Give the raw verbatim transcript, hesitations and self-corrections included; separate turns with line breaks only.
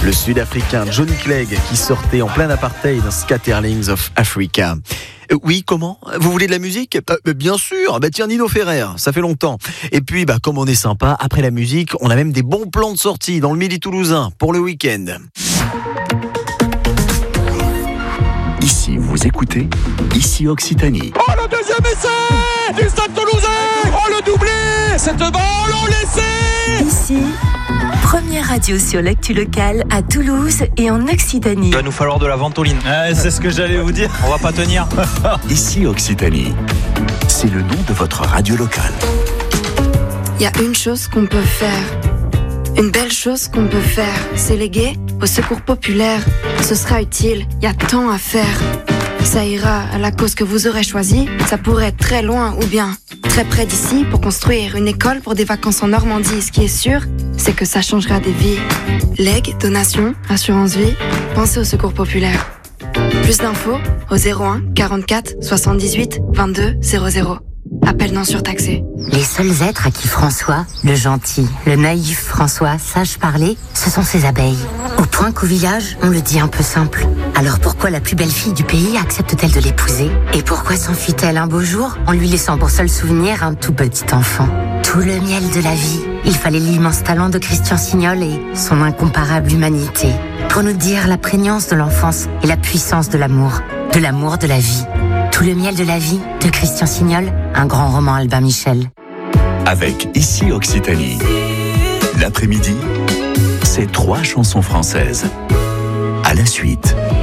Le Sud-Africain Johnny Clegg qui sortait en plein apartheid dans Scatterlings of Africa. Euh, oui, comment ? Vous voulez de la musique ? euh, Bien sûr, bah tiens, Nino Ferrer, ça fait longtemps. Et puis, bah comme on est sympa, après la musique, on a même des bons plans de sortie dans le Midi toulousain pour le week-end.
Ici, vous écoutez Ici Occitanie.
Oh, le deuxième essai du Stade Toulousain. Oh, le doublé. Cette balle, on l'essaie.
Ici, première radio sur l'actu locale à Toulouse et en Occitanie.
Il va nous falloir de la ventoline.
Ouais, c'est ce que j'allais vous dire.
On va pas tenir.
Ici Occitanie. C'est le nom de votre radio locale.
Il y a une chose qu'on peut faire. Une belle chose qu'on peut faire, c'est léguer au secours populaire. Ce sera utile, il y a tant à faire. Ça ira à la cause que vous aurez choisie. Ça pourrait être très loin ou bien très près d'ici pour construire une école pour des vacances en Normandie. Ce qui est sûr, c'est que ça changera des vies. Legs, donations, assurance vie, pensez au secours populaire. Plus d'infos au zéro un quarante-quatre soixante-dix-huit vingt-deux zéro zéro. Appel non surtaxé.
Les seuls êtres à qui François, le gentil, le naïf François, sache parler, ce sont ses abeilles. Au point qu'au village, on le dit un peu simple. Alors pourquoi la plus belle fille du pays accepte-t-elle de l'épouser ? Et pourquoi s'enfuit-elle un beau jour en lui laissant pour seul souvenir un tout petit enfant ? Tout le miel de la vie, il fallait l'immense talent de Christian Signol et son incomparable humanité pour nous dire la prégnance de l'enfance et la puissance de l'amour, de l'amour de la vie. Tout le miel de la vie de Christian Signol, un grand roman Albin Michel.
Avec Ici Occitanie. L'après-midi, c'est trois chansons françaises. À la suite.